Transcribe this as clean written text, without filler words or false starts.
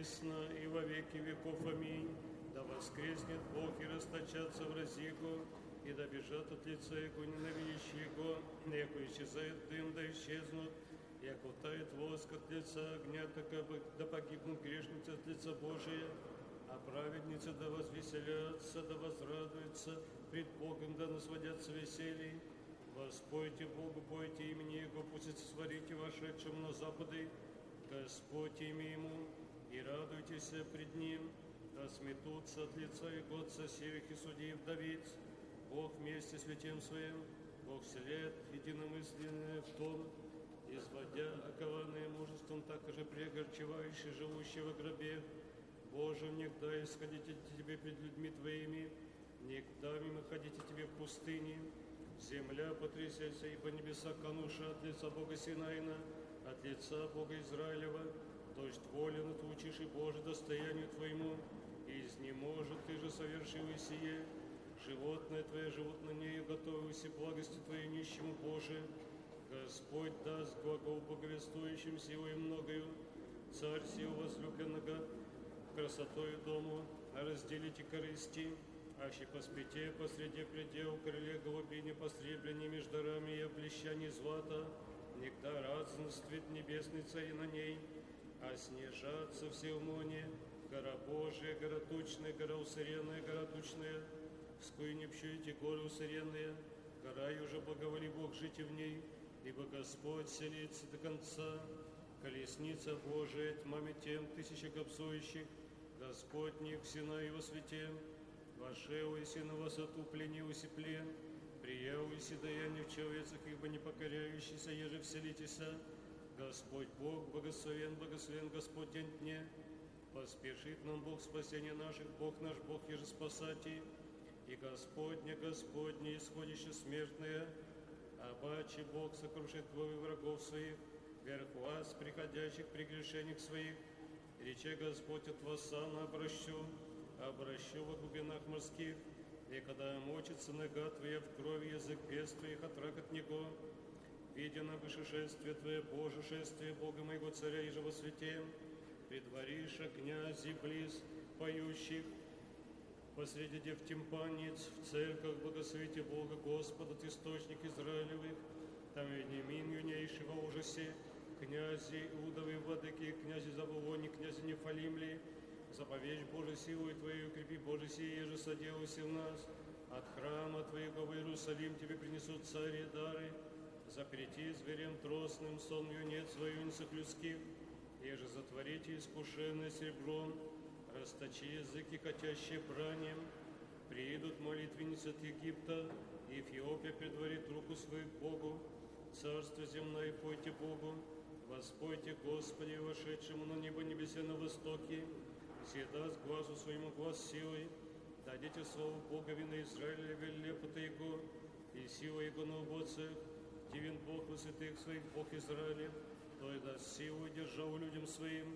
присно и во веки веков. Аминь. Да воскреснет Бог и расточатся врази Его, и да бежат от лица Его ненавидящие Его, яко исчезает дым, да исчезнут, яко тает воск от лица огня, да погибнут грешницы от лица Божия, а праведницы да возвеселятся, да возрадуются, пред Богом да насводятся весельем. Воспойте Богу, пойте имени Его, пусть сварите вошедшим на запады, Господь имя Ему, и радуйтесь пред Ним, да сметутся от лица Его отца сирых и судей вдовиц. Бог вместе с литием Своим, Бог вселяет единомысленное в том, изводя окованное мужеством, так же прегорчевающий живущий во гробе. Боже, негда исходите Тебе пред людьми Твоими, негда мимо ходите Тебе в пустыне. Земля потрясется, ибо небеса кануша от лица Бога Синайна, от лица Бога Израилева. Дождь волен, отучишь и Боже достоянию Твоему, и изнеможет Ты же совершил и сие. Животное Твое живут на ней, готовился благости Твоей нищему, Боже. Господь даст глагол боговествующим силой многою, Царь сил возлюбленного красотою дому, а разделите корысти, аще по спите посреди предел, крыле голубине посреблене между дарами и облещание злата, негда разнствит небесный царь на ней, а снижаться все умоне, гора Божия, гора тучная, гора усыренная, гора тучная, вскую не пщуете горы усыренные, гора и уже благоволи Бог жить в ней, ибо Господь селится до конца, колесница Божия тьмами тем тысячи копсующих, Господь них в сена его свете, вошел и на высоту пленился плен, приял и даяние в человецах, ибо не покоряющийся, еже вселитеся. Господь Бог, благословен, благословен Господь день дне, поспешит нам Бог спасения наших, Бог наш Бог, еже спасати, и Господне, Господне, исходище смертное, обаче Бог сокрушит главы врагов своих, вверх вас, приходящих при грешениях своих, рече Господь от вас сам обращу во глубинах морских, и когда мочится нога Твоя в крови, язык пест Твоих отрак от него, видя на вышешествие Твое, Боже, шествие Бога моего Царя и же во свете, предвариша князи близ поющих, посреди дев тимпанец, в церквах благословите Бога Господа, Ты источник Израилевых, там Вениамин юнейший во ужасе, князи Иудовы, владыки, князи Заволони, князи Нефалимли, заповедь Божию силой Твою, укрепи Боже сие, же соделайся в нас, от храма Твоего в Иерусалим Тебе принесут цари и дары, запрети зверям тросным сон юнец воюнцев людских, еже затворите искушенное серебром, расточи языки, катящие бранием, приидут молитвенницы от Египта, и Эфиопия предварит руку свою к Богу, царство земное пойте Богу, воспойте Господи, вошедшему на небо небесе на востоке, даст глазу своему глаз силой, дадите славу Богови на Израиле, велепота Его, и сила Его на убоцах, дивен Бог во святых своих, Бог Израилев, то и даст силу и державу людям своим,